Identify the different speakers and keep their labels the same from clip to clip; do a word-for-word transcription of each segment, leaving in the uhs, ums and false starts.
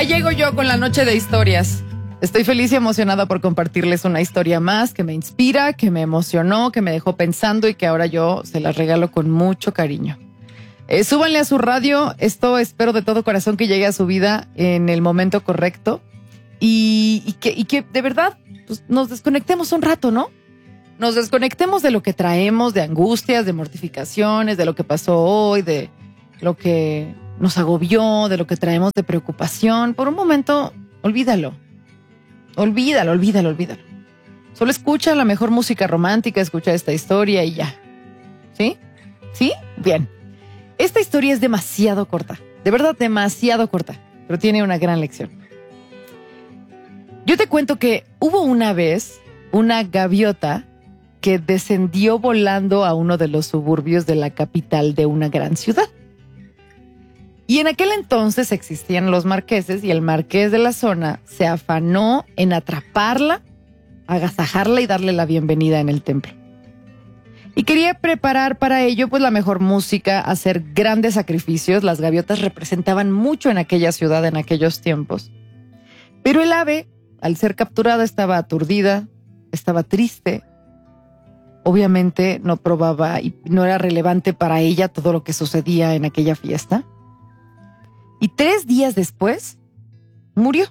Speaker 1: Ya llego yo con la noche de historias. Estoy feliz y emocionada por compartirles una historia más que me inspira, que me emocionó, que me dejó pensando y que ahora yo se las regalo con mucho cariño. Eh, súbanle a su radio. Esto espero de todo corazón que llegue a su vida en el momento correcto y, y, que, y que de verdad pues, nos desconectemos un rato, ¿no? Nos desconectemos de lo que traemos, de angustias, de mortificaciones, de lo que pasó hoy, de lo que nos agobió, de lo que traemos de preocupación. Por un momento, olvídalo. Olvídalo, olvídalo, olvídalo. Solo escucha la mejor música romántica, escucha esta historia y ya. ¿Sí? ¿Sí? Bien. Esta historia es demasiado corta. De verdad, demasiado corta. Pero tiene una gran lección. Yo te cuento que hubo una vez una gaviota que descendió volando a uno de los suburbios de la capital de una gran ciudad. Y en aquel entonces existían los marqueses y el marqués de la zona se afanó en atraparla, agasajarla y darle la bienvenida en el templo. Y quería preparar para ello pues la mejor música, hacer grandes sacrificios. Las gaviotas representaban mucho en aquella ciudad en aquellos tiempos. Pero el ave, al ser capturada, estaba aturdida, estaba triste. Obviamente no probaba y no era relevante para ella todo lo que sucedía en aquella fiesta. Y tres días después, murió.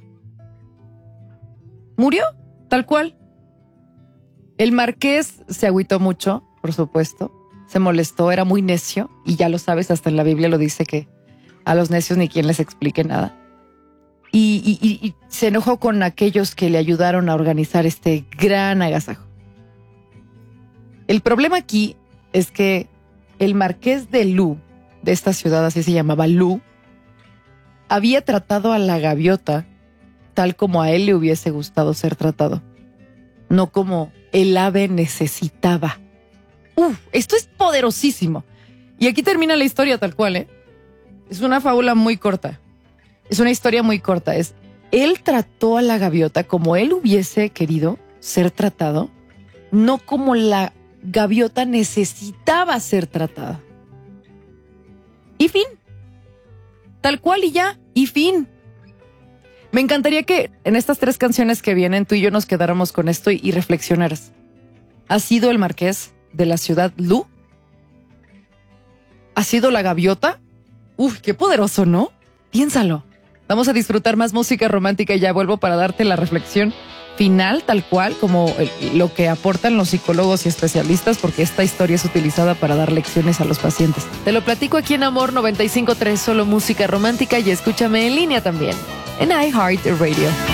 Speaker 1: Murió, tal cual. El marqués se agüitó mucho, por supuesto. Se molestó, era muy necio. Y ya lo sabes, hasta en la Biblia lo dice que a los necios ni quien les explique nada. Y, y, y, y se enojó con aquellos que le ayudaron a organizar este gran agasajo. El problema aquí es que el marqués de Lu, de esta ciudad, así se llamaba Lu, había tratado a la gaviota tal como a él le hubiese gustado ser tratado, no como el ave necesitaba. Uf, esto es poderosísimo. Y aquí termina la historia tal cual, ¿eh? Es una fábula muy corta. Es una historia muy corta. Es, él trató a la gaviota como él hubiese querido ser tratado, no como la gaviota necesitaba ser tratada. Y fin. Tal cual y ya. Y fin. Me encantaría que en estas tres canciones que vienen tú y yo nos quedáramos con esto y, y reflexionaras. ¿Ha sido el marqués de la ciudad Lu? ¿Ha sido la gaviota? Uf, qué poderoso, ¿no? Piénsalo. Vamos a disfrutar más música romántica y ya vuelvo para darte la reflexión final, tal cual, como el, lo que aportan los psicólogos y especialistas, porque esta historia es utilizada para dar lecciones a los pacientes. Te lo platico aquí en Amor noventa y cinco punto tres, solo música romántica, y escúchame en línea también, en iHeartRadio.